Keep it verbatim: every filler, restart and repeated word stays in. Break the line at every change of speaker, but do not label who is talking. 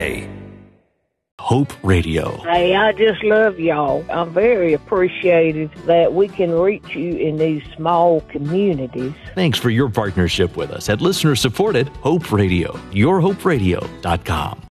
Hope Radio.
Hey, I just love y'all. I'm very appreciative that we can reach you in these small communities.
Thanks for your partnership with us at listener-supported Hope Radio. your hope radio dot com.